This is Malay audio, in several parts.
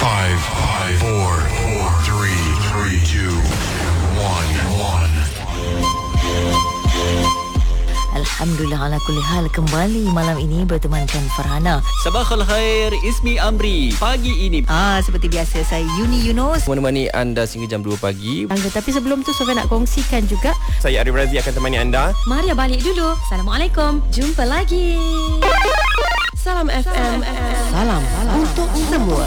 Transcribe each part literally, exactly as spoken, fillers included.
Five, five, four, four, three, three, two, one, one. Alhamdulillah ala kulli hal, kembali malam ini bertemankan Farhana. Sabahul khair, Ismi Amri. Pagi ini Ah seperti biasa saya Yuni Yunus menemani anda sehingga jam dua pagi. Angga, tapi sebelum tu Sofia nak kongsikan juga. Saya Arif Razi akan temani anda. Maria balik dulu. Assalamualaikum. Jumpa lagi. Salam F M. Salam, salam untuk semua.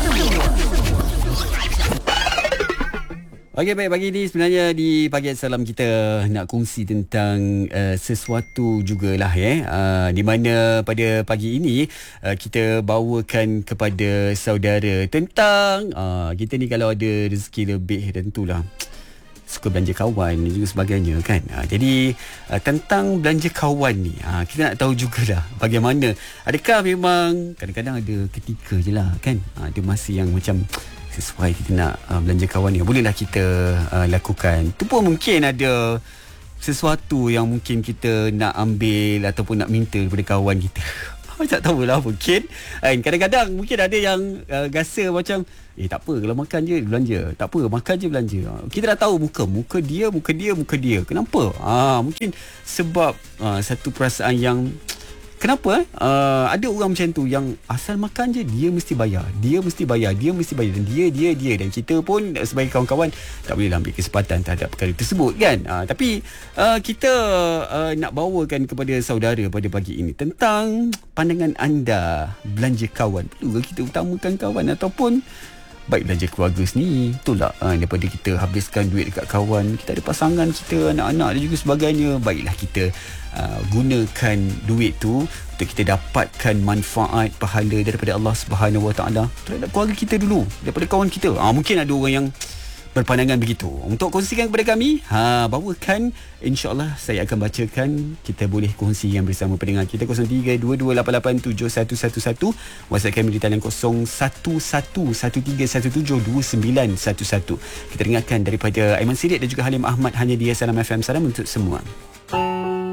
Okey, baik, pagi ni sebenarnya di Pagi Salam kita nak kongsi tentang uh, sesuatu jugalah ya, uh, di mana pada pagi ini uh, kita bawakan kepada saudara tentang uh, kita ni kalau ada rezeki lebih tentulah suka belanja kawan dan juga sebagainya kan. Ha, jadi uh, tentang belanja kawan ni, ha, kita nak tahu jugalah bagaimana. Adakah memang kadang-kadang ada ketika je lah kan, ha, ada masa yang macam sesuai kita nak uh, belanja kawan ni, bolehlah kita uh, lakukan. Tu pun mungkin ada sesuatu yang mungkin kita nak ambil ataupun nak minta daripada kawan kita. Tak tahulah, mungkin kan, kadang-kadang mungkin ada yang uh, rasa macam eh tak apa, kalau makan je belanja, tak apa makan je belanja. Kita dah tahu muka muka dia muka dia muka dia kenapa? Ah mungkin sebab uh, satu perasaan yang kenapa eh? Uh, ada orang macam tu yang asal makan je dia mesti bayar, dia mesti bayar, dia mesti bayar, dan dia dia dia dan kita pun sebagai kawan-kawan tak boleh ambil kesempatan terhadap perkara tersebut kan. Uh, tapi uh, kita uh, nak bawakan kepada saudara pada pagi ini tentang pandangan anda belanja kawan. Perlu ke kita utamakan kawan ataupun baik belanja keluarga sendiri? Betul tak? Ha, daripada kita habiskan duit dekat kawan, kita ada pasangan kita, anak-anak dan juga sebagainya, baiklah kita uh, gunakan duit tu untuk kita dapatkan manfaat pahala daripada Allah Subhanahu Wa Taala terhadap keluarga kita dulu, daripada kawan kita. Ha, mungkin ada orang yang berpandangan begitu. Untuk kongsikan kepada kami, ha, bawakan, insya-Allah saya akan bacakan. Kita boleh kongsikan bersama pendengar kita kosong tiga dua dua lapan lapan tujuh satu satu satu. WhatsApp kami di talian kosong satu satu satu tiga satu tujuh dua sembilan satu satu. Kita dengarkan daripada Aiman Sidik dan juga Halim Ahmad hanya di Salam F M. Salam untuk semua.